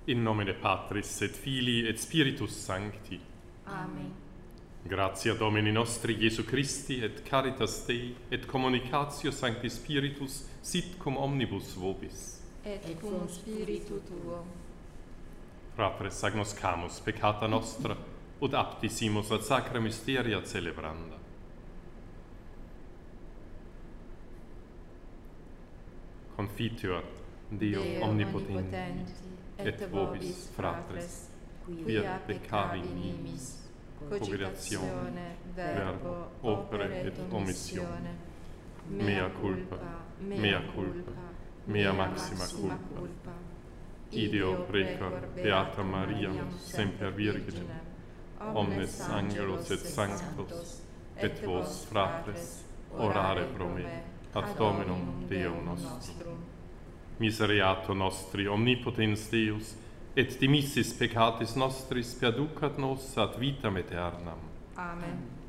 In nomine Patris et Filii et Spiritus Sancti. Amen. Gratia Domini nostri Iesu Christi et caritas Dei et communicatio Sancti Spiritus sit cum omnibus vobis. Et cum spiritu tuo. Fratres agnoscamus peccata nostra ut aptisimus ad sacra mysteria celebranda. Confiteor Deo omnipotenti et vobis fratres quia peccavi nimis cogitatione verbo opere et omissione mea culpa mea maxima culpa ideo precor beata Mariam semper virginem omnes angelos et sanctos et vos fratres orare pro me ad Dominum Deum nostrum. Misereatur nostri omnipotens Deus, et dimissis peccatis nostris perducat nos ad vitam aeternam. Amen.